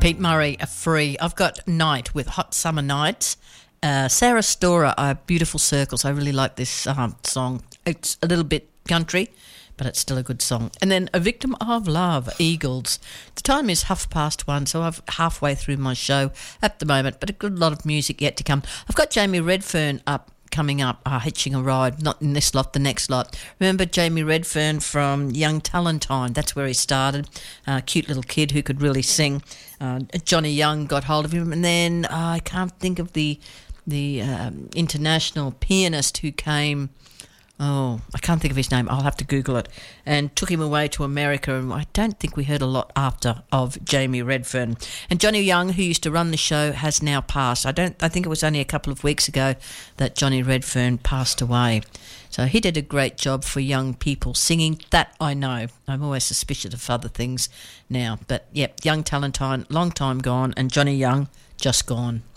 Pete Murray, a free. I've got Night with Hot Summer Nights. Sarah Storer, Beautiful Circles. I really like this song. It's a little bit country, but it's still a good song. And then A Victim of Love, Eagles. The time is 1:30, so I'm halfway through my show at the moment, but a good lot of music yet to come. I've got Jamie Redfern coming up, hitching a ride, not in this lot, the next lot. Remember Jamie Redfern from Young Talentine? That's where he started. Cute little kid who could really sing. Johnny Young got hold of him, and then I can't think of the international pianist who came. Oh, I can't think of his name. I'll have to Google it. And took him away to America, and I don't think we heard a lot after of Jamie Redfern. And Johnny Young, who used to run the show, has now passed. I think it was only a couple of weeks ago that Johnny Redfern passed away. So he did a great job for young people singing. That I know. I'm always suspicious of other things now. But, yep, Young Talentine, long time gone, and Johnny Young, just gone.